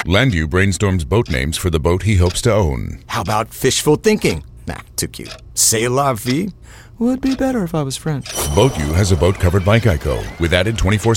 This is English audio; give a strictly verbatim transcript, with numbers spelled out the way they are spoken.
Landu brainstorms boat names for the boat he hopes to own. How about fishful thinking? Nah, too cute. C'est la vie? Would be better if I was French. Boat U has a boat covered by Geico with added twenty-four